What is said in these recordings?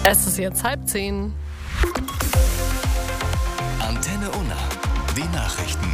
Es ist jetzt 9:30. Antenne Unna, die Nachrichten.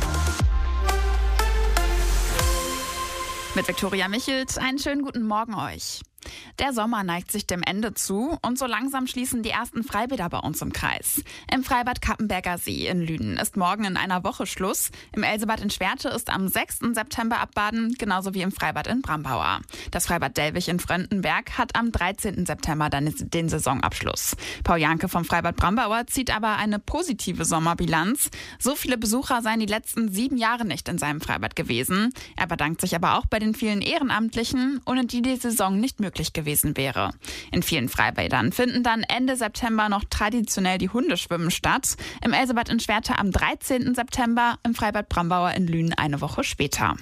Mit Viktoria Michelt, einen schönen guten Morgen euch. Der Sommer neigt sich dem Ende zu und so langsam schließen die ersten Freibäder bei uns im Kreis. Im Freibad Kappenberger See in Lünen ist morgen in einer Woche Schluss. Im Elsebad in Schwerte ist am 6. September abbaden, genauso wie im Freibad in Brambauer. Das Freibad Dellwig in Fröndenberg hat am 13. September dann den Saisonabschluss. Paul Janke vom Freibad Brambauer zieht aber eine positive Sommerbilanz. So viele Besucher seien die letzten 7 Jahre nicht in seinem Freibad gewesen. Er bedankt sich aber auch bei den vielen Ehrenamtlichen, ohne die die Saison nicht möglich gewesen wäre. In vielen Freibädern finden dann Ende September noch traditionell die Hundeschwimmen statt. Im Elsebad in Schwerte am 13. September, im Freibad Brambauer in Lünen eine Woche später.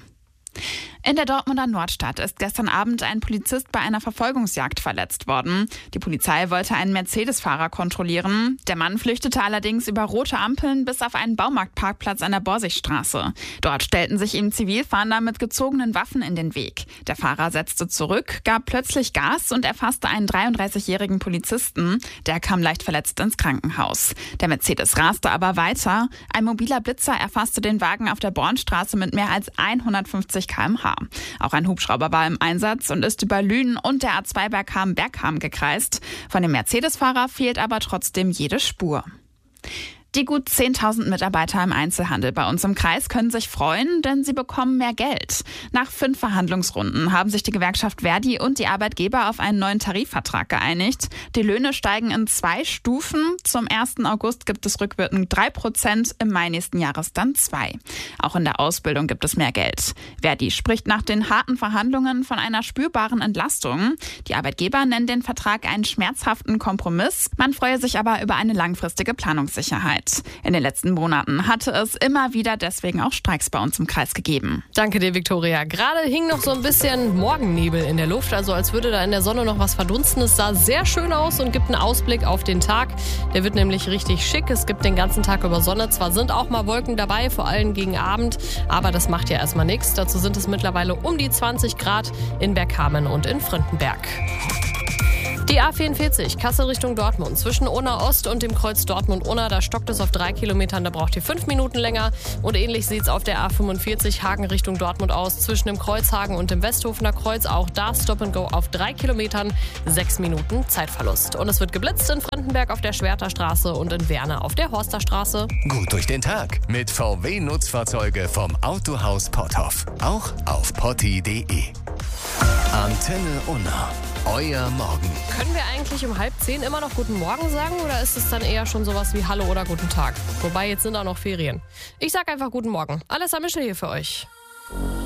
In der Dortmunder Nordstadt ist gestern Abend ein Polizist bei einer Verfolgungsjagd verletzt worden. Die Polizei wollte einen Mercedes-Fahrer kontrollieren. Der Mann flüchtete allerdings über rote Ampeln bis auf einen Baumarktparkplatz an der Borsigstraße. Dort stellten sich ihm Zivilfahnder mit gezogenen Waffen in den Weg. Der Fahrer setzte zurück, gab plötzlich Gas und erfasste einen 33-jährigen Polizisten. Der kam leicht verletzt ins Krankenhaus. Der Mercedes raste aber weiter. Ein mobiler Blitzer erfasste den Wagen auf der Bornstraße mit mehr als 150 km/h. Auch ein Hubschrauber war im Einsatz und ist über Lünen und der A2 Bergham gekreist. Von dem Mercedes-Fahrer fehlt aber trotzdem jede Spur. Die gut 10.000 Mitarbeiter im Einzelhandel bei uns im Kreis können sich freuen, denn sie bekommen mehr Geld. Nach 5 Verhandlungsrunden haben sich die Gewerkschaft Verdi und die Arbeitgeber auf einen neuen Tarifvertrag geeinigt. Die Löhne steigen in 2 Stufen. Zum 1. August gibt es rückwirkend 3%, im Mai nächsten Jahres dann 2%. Auch in der Ausbildung gibt es mehr Geld. Verdi spricht nach den harten Verhandlungen von einer spürbaren Entlastung. Die Arbeitgeber nennen den Vertrag einen schmerzhaften Kompromiss. Man freue sich aber über eine langfristige Planungssicherheit. In den letzten Monaten hatte es immer wieder deswegen auch Streiks bei uns im Kreis gegeben. Danke dir, Viktoria. Gerade hing noch so ein bisschen Morgennebel in der Luft, also als würde da in der Sonne noch was verdunsten. Es sah sehr schön aus und gibt einen Ausblick auf den Tag. Der wird nämlich richtig schick. Es gibt den ganzen Tag über Sonne. Zwar sind auch mal Wolken dabei, vor allem gegen Abend, aber das macht ja erstmal nichts. Dazu sind es mittlerweile um die 20 Grad in Bergkamen und in Fröndenberg. Die A44, Kassel Richtung Dortmund. Zwischen Unna Ost und dem Kreuz Dortmund-Unna, da stockt es auf 3 Kilometern, da braucht ihr 5 Minuten länger. Und ähnlich sieht es auf der A45 Hagen Richtung Dortmund aus. Zwischen dem Kreuzhagen und dem Westhofener Kreuz, auch da Stop and Go auf 3 Kilometern, 6 Minuten Zeitverlust. Und es wird geblitzt in Fröndenberg auf der Schwerter Straße und in Werne auf der Horster Straße. Gut durch den Tag mit VW-Nutzfahrzeuge vom Autohaus Potthoff. Auch auf potti.de. Antenne Unna. Euer Morgen. Können wir eigentlich um 9:30 immer noch Guten Morgen sagen oder ist es dann eher schon sowas wie Hallo oder Guten Tag? Wobei, jetzt sind auch noch Ferien. Ich sag einfach Guten Morgen. Alessa Mischel hier für euch.